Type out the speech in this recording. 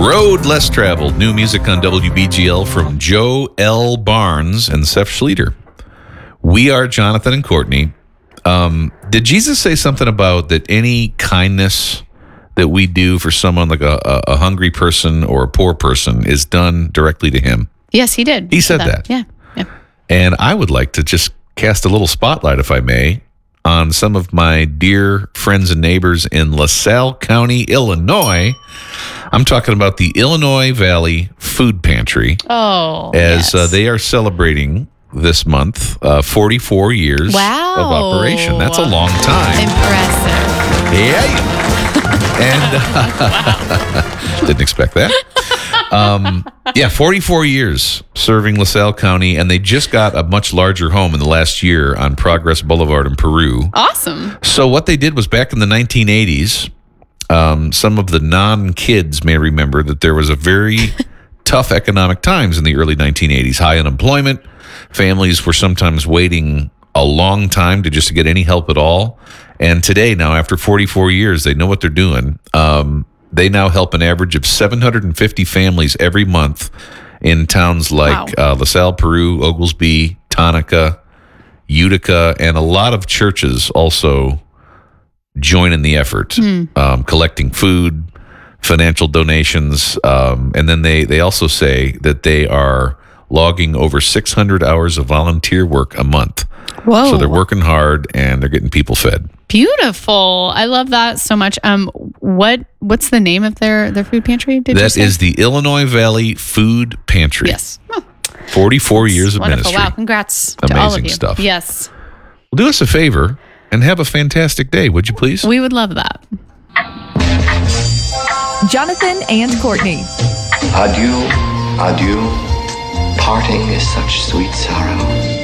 Road Less Traveled. New music on WBGL from Joe L. Barnes and Seth Schleter. We are Jonathan and Courtney. Did Jesus say something about that any kindness that we do for someone like a hungry person or a poor person is done directly to him? Yes, he did. He said that. Yeah. And I would like to just cast a little spotlight, if I may, on some of my dear friends and neighbors in LaSalle County, Illinois. I'm talking about the Illinois Valley Food Pantry. Oh, as they are celebrating this month 44 years of operation. That's a long time. Impressive. Yeah. And didn't expect that. 44 years serving LaSalle County, and they just got a much larger home in the last year on Progress Boulevard in Peru. Awesome. So what they did was back in the 1980s, some of the non-kids may remember that there was a very tough economic times in the early 1980s. High unemployment. Families were sometimes waiting a long time to just get any help at all. And today, now, after 44 years, they know what they're doing. They now help an average of 750 families every month in towns like LaSalle, Peru, Oglesby, Tonka, Utica, and a lot of churches also join in the effort, collecting food, financial donations, and then they also say that they are logging over 600 hours of volunteer work a month. Whoa. So they're working hard and they're getting people fed. Beautiful. I love that so much. What's the name of their food pantry? That is the Illinois Valley Food Pantry. Yes. Oh, 44 years of wonderful. ministry. Wow. Congrats to all of Amazing you. stuff. Yes. Well, do us a favor and have a fantastic day, would you please? We would love that. Jonathan and Courtney. Adieu, adieu. Parting is such sweet sorrow.